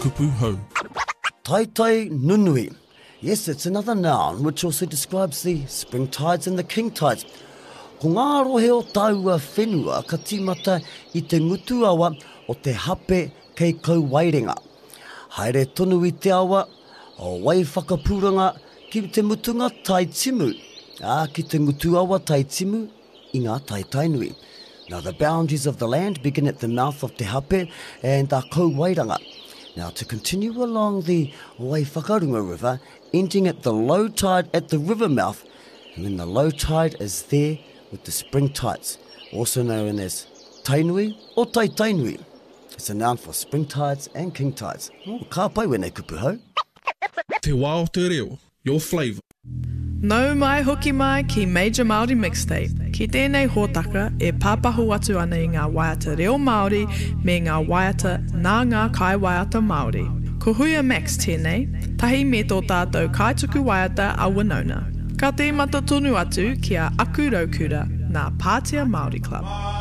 kupu hau. Tai nunui. Yes, it's another noun which also describes the spring tides and the king tides. Ko ngā rohe o taua whenua ka tīmata I te ngutu awa o te hape kei kauwairenga. Haere tonu I te awa o wai whakapūranga ki te mutunga tai timu. Ki te ngutu awa tai timu I ngā taitainui. Now the boundaries of the land begin at the mouth of Te Hape and Kauwairanga. Now to continue along the Waiwhakarunga River, ending at the low tide at the river mouth, and then the low tide is there with the spring tides, also known as tainui or taitainui. It's a noun for spring tides and king tides. Ka pai wene kupu hau. Te wā o te reo, your flavour. Nau mai hoki mai ki Major Māori Mixtape. Ki tēnei hōtaka e pāpahu atu ana I ngā waiata reo Māori me ngā waiata nā ngā kai waiata Māori. Ko Huia Max tēnei, tahi me tō tātou kaituku waiata a Winona. Ka te mata tonu atu ki a Aku Raukura, nā Pātea Māori Club.